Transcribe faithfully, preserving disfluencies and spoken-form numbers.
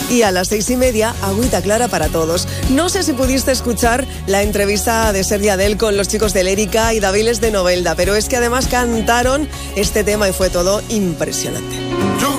Y a las seis y media, agüita clara para todos. No sé si pudiste escuchar la entrevista de Sergi Adel con los chicos de Lérica y Daviles de Novelda, pero es que además cantaron este tema y fue todo impresionante. Yo